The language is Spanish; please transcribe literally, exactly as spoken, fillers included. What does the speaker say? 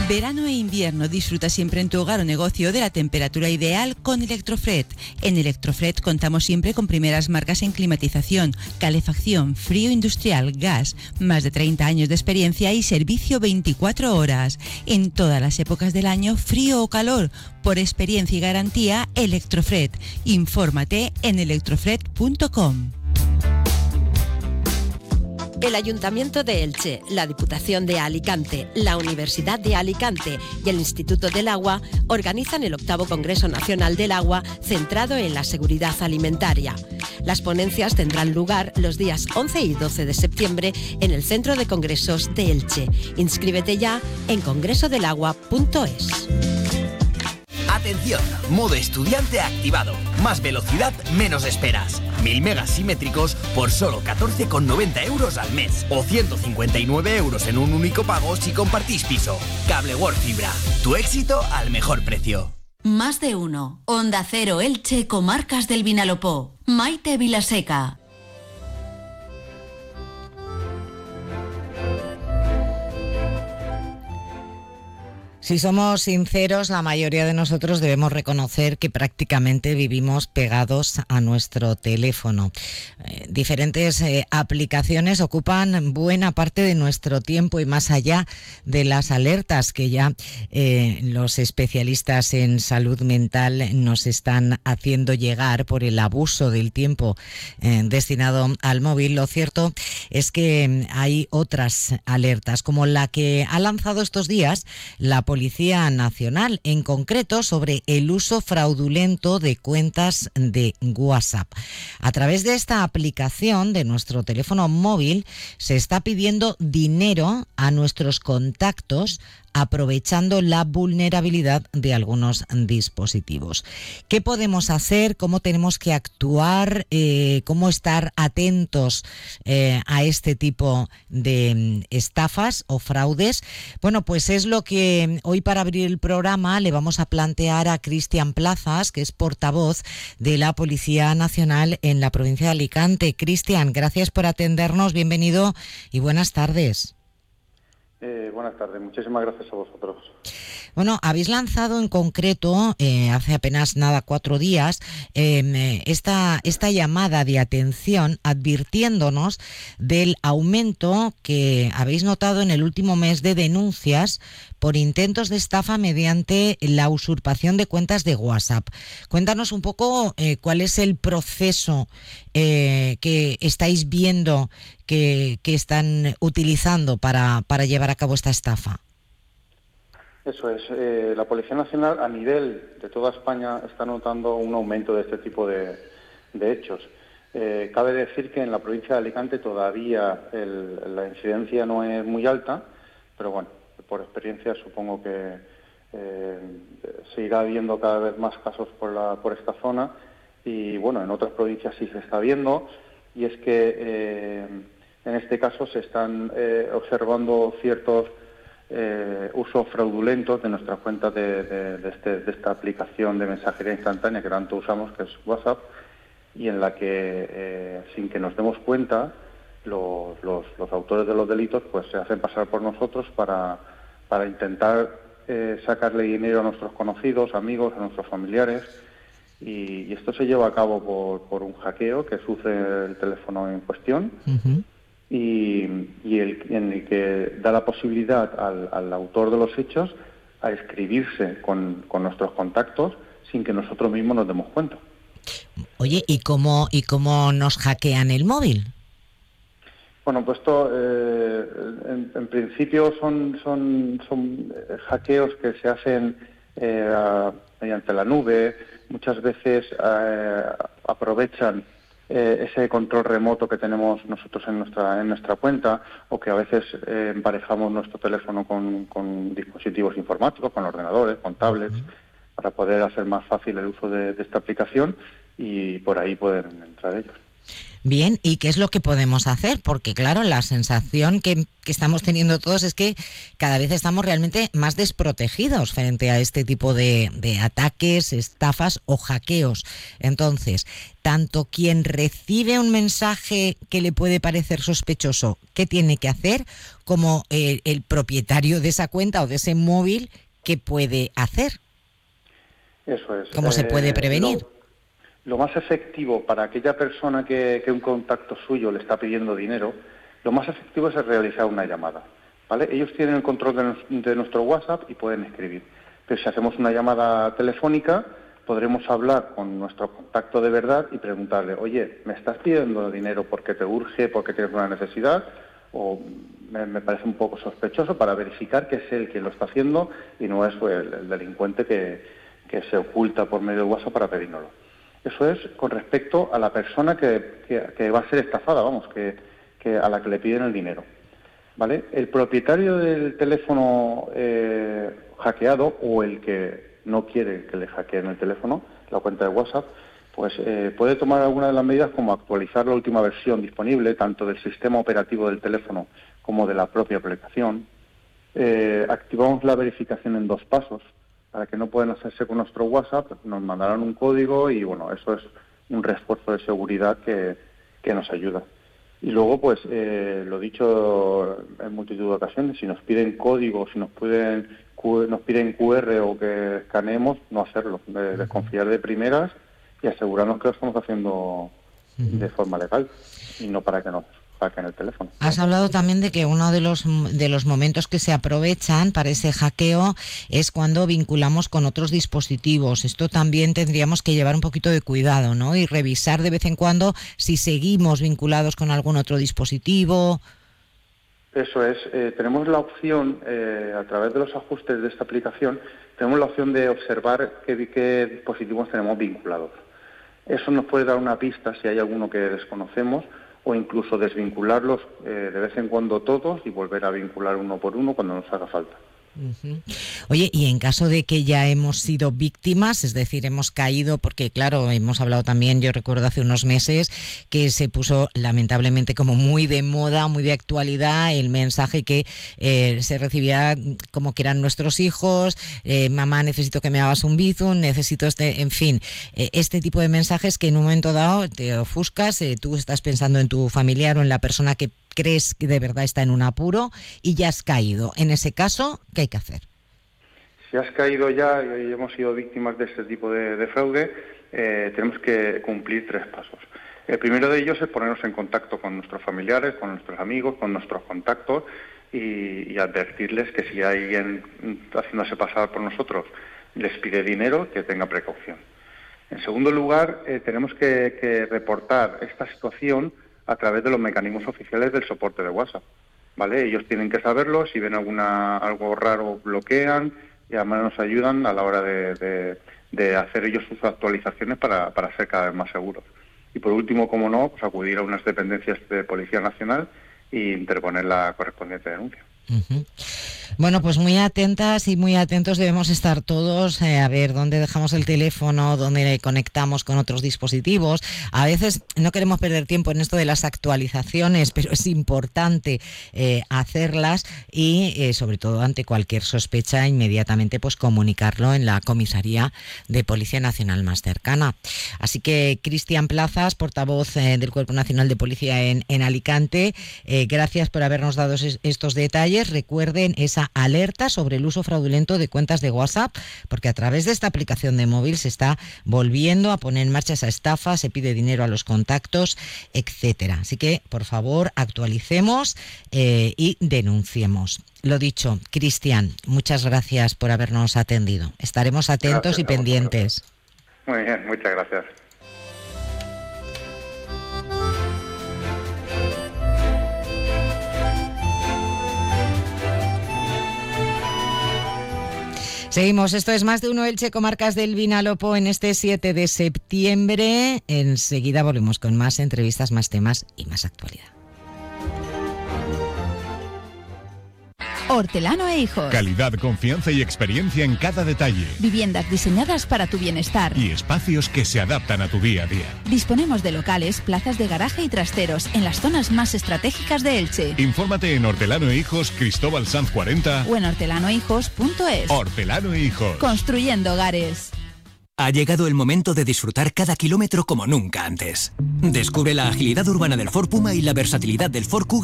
Verano e invierno, disfruta siempre en tu hogar o negocio de la temperatura ideal con Electrofred. En Electrofred contamos siempre con primeras marcas en climatización, calefacción, frío industrial, gas, más de treinta años de experiencia y servicio veinticuatro horas. En todas las épocas del año, frío o calor, por experiencia y garantía, Electrofred. Infórmate en electrofred punto com. El Ayuntamiento de Elche, la Diputación de Alicante, la Universidad de Alicante y el Instituto del Agua organizan el octavo Congreso Nacional del Agua centrado en la seguridad alimentaria. Las ponencias tendrán lugar los días once y doce de septiembre en el Centro de Congresos de Elche. Inscríbete ya en congreso del agua punto es. Atención, modo estudiante activado. Más velocidad, menos esperas. Mil megas simétricos por solo catorce con noventa euros al mes. O ciento cincuenta y nueve euros en un único pago si compartís piso. Cable World Fibra. Tu éxito al mejor precio. Más de uno. Onda Cero Elche, Comarcas del Vinalopó. Maite Vilaseca. Si somos sinceros, la mayoría de nosotros debemos reconocer que prácticamente vivimos pegados a nuestro teléfono. Eh, diferentes eh, aplicaciones ocupan buena parte de nuestro tiempo y más allá de las alertas que ya eh, los especialistas en salud mental nos están haciendo llegar por el abuso del tiempo eh, destinado al móvil. Lo cierto es que hay otras alertas, como la que ha lanzado estos días la Policía Nacional, en concreto sobre el uso fraudulento de cuentas de WhatsApp. A través de esta aplicación de nuestro teléfono móvil se está pidiendo dinero a nuestros contactos, aprovechando la vulnerabilidad de algunos dispositivos. ¿Qué podemos hacer? ¿Cómo tenemos que actuar? Eh, ¿Cómo estar atentos eh, a este tipo de estafas o fraudes? Bueno, pues es lo que hoy, para abrir el programa, le vamos a plantear a Cristian Plazas, que es portavoz de la Policía Nacional en la provincia de Alicante. Cristian, gracias por atendernos, bienvenido y buenas tardes. Eh, buenas tardes, muchísimas gracias a vosotros. Bueno, habéis lanzado en concreto, eh, hace apenas nada, cuatro días, eh, esta, esta llamada de atención advirtiéndonos del aumento que habéis notado en el último mes de denuncias por intentos de estafa mediante la usurpación de cuentas de WhatsApp. Cuéntanos un poco eh, cuál es el proceso eh, que estáis viendo que, que están utilizando para, para llevar a cabo esta estafa. Eso es. Eh, la Policía Nacional, a nivel de toda España, está notando un aumento de este tipo de, de hechos. Eh, cabe decir que en la provincia de Alicante todavía el, la incidencia no es muy alta, pero bueno, por experiencia supongo que eh, se irá viendo cada vez más casos por, la, por esta zona y bueno, en otras provincias sí se está viendo, y es que eh, en este caso se están eh, observando ciertos Eh, uso fraudulento de nuestra cuenta de, de, de, este, de esta aplicación de mensajería instantánea que tanto usamos, que es WhatsApp, y en la que, eh, sin que nos demos cuenta, los, los, los autores de los delitos pues se hacen pasar por nosotros para, para intentar eh, sacarle dinero a nuestros conocidos, amigos, a nuestros familiares, y, y esto se lleva a cabo por, por un hackeo que sufre el teléfono en cuestión. Uh-huh. Y, y el, en el que da la posibilidad al, al autor de los hechos a escribirse con, con nuestros contactos sin que nosotros mismos nos demos cuenta. Oye, ¿y cómo, y cómo nos hackean el móvil? Bueno, pues esto eh, en, en principio son, son, son hackeos que se hacen eh, a, mediante la nube. Muchas veces eh, aprovechan Eh, ese control remoto que tenemos nosotros en nuestra en nuestra cuenta, o que a veces eh, emparejamos nuestro teléfono con, con dispositivos informáticos, con ordenadores, con tablets, para poder hacer más fácil el uso de, de esta aplicación, y por ahí pueden entrar ellos. Bien, ¿y qué es lo que podemos hacer? Porque claro, la sensación que, que estamos teniendo todos es que cada vez estamos realmente más desprotegidos frente a este tipo de, de ataques, estafas o hackeos. Entonces, tanto quien recibe un mensaje que le puede parecer sospechoso, ¿qué tiene que hacer? Como el, el propietario de esa cuenta o de ese móvil, ¿qué puede hacer? Eso es. ¿Cómo eh, se puede prevenir? Lo... Lo más efectivo para aquella persona que, que un contacto suyo le está pidiendo dinero, lo más efectivo es realizar una llamada, ¿vale? Ellos tienen el control de, nos, de nuestro WhatsApp y pueden escribir. Pero si hacemos una llamada telefónica, podremos hablar con nuestro contacto de verdad y preguntarle, oye, ¿me estás pidiendo dinero porque te urge, porque tienes una necesidad? O me, me parece un poco sospechoso, para verificar que es él quien lo está haciendo y no es el, el delincuente que, que se oculta por medio de WhatsApp para pedírnoslo. Eso es con respecto a la persona que, que, que va a ser estafada, vamos, que, que a la que le piden el dinero, ¿vale? El propietario del teléfono eh, hackeado o el que no quiere que le hackeen el teléfono, la cuenta de WhatsApp, pues eh, puede tomar alguna de las medidas como actualizar la última versión disponible, tanto del sistema operativo del teléfono como de la propia aplicación. Eh, activamos la verificación en dos pasos. Para que no puedan hacerse con nuestro WhatsApp, nos mandarán un código y, bueno, eso es un refuerzo de seguridad que, que nos ayuda. Y luego, pues, eh, lo dicho en multitud de ocasiones, si nos piden código, si nos piden, nos piden cu erre o que escaneemos, no hacerlo, de, desconfiar de primeras y asegurarnos que lo estamos haciendo de forma legal y no para que nos hackeen el teléfono. Has hablado también de que uno de los de los momentos que se aprovechan para ese hackeo es cuando vinculamos con otros dispositivos. Esto también tendríamos que llevar un poquito de cuidado, ¿no? Y revisar de vez en cuando si seguimos vinculados con algún otro dispositivo. Eso es. Eh, tenemos la opción, eh, a través de los ajustes de esta aplicación, tenemos la opción de observar qué, qué dispositivos tenemos vinculados. Eso nos puede dar una pista si hay alguno que desconocemos, o incluso desvincularlos eh, de vez en cuando todos y volver a vincular uno por uno cuando nos haga falta. Uh-huh. Oye, y en caso de que ya hemos sido víctimas, es decir, hemos caído, porque claro, hemos hablado también, yo recuerdo hace unos meses que se puso lamentablemente como muy de moda, muy de actualidad, el mensaje que eh, se recibía como que eran nuestros hijos, eh, mamá, necesito que me hagas un bizum, necesito este, en fin, eh, este tipo de mensajes que en un momento dado te ofuscas, eh, tú estás pensando en tu familiar o en la persona que crees que de verdad está en un apuro y ya has caído. En ese caso, ¿qué hay que hacer? Si has caído ya y hemos sido víctimas de este tipo de, de fraude, eh, tenemos que cumplir tres pasos. El primero de ellos es ponernos en contacto con nuestros familiares, con nuestros amigos, con nuestros contactos y, y advertirles que si alguien haciéndose pasar por nosotros les pide dinero, que tenga precaución. En segundo lugar, eh, tenemos que, que reportar esta situación a través de los mecanismos oficiales del soporte de WhatsApp, ¿vale? Ellos tienen que saberlo, si ven alguna algo raro bloquean y además nos ayudan a la hora de, de, de hacer ellos sus actualizaciones para, para ser cada vez más seguros. Y por último, como no, pues acudir a unas dependencias de Policía Nacional e interponer la correspondiente denuncia. Uh-huh. Bueno, pues muy atentas y muy atentos debemos estar todos eh, a ver dónde dejamos el teléfono, dónde conectamos con otros dispositivos. A veces no queremos perder tiempo en esto de las actualizaciones, pero es importante eh, hacerlas y eh, sobre todo ante cualquier sospecha inmediatamente pues comunicarlo en la comisaría de Policía Nacional más cercana. Así que Cristian Plazas, portavoz eh, del Cuerpo Nacional de Policía en, en Alicante, eh, gracias por habernos dado es, estos detalles. Recuerden esa alerta sobre el uso fraudulento de cuentas de WhatsApp, porque a través de esta aplicación de móvil se está volviendo a poner en marcha esa estafa, se pide dinero a los contactos, etcétera. Así que, por favor, actualicemos eh, y denunciemos. Lo dicho, Cristian, muchas gracias por habernos atendido. Estaremos atentos gracias, y pendientes. Muy bien, muchas gracias. Seguimos, esto es Más de Uno Elche, comarcas del Vinalopó en este siete de septiembre. Enseguida volvemos con más entrevistas, más temas y más actualidad. Hortelano e Hijos. Calidad, confianza y experiencia en cada detalle. Viviendas diseñadas para tu bienestar. Y espacios que se adaptan a tu día a día. Disponemos de locales, plazas de garaje y trasteros en las zonas más estratégicas de Elche. Infórmate en Hortelano e Hijos, Cristóbal Sanz cuarenta o en hortelano hijos punto es. Hortelano e Hijos. Construyendo hogares. Ha llegado el momento de disfrutar cada kilómetro como nunca antes. Descubre la agilidad urbana del Ford Puma y la versatilidad del Ford Kuga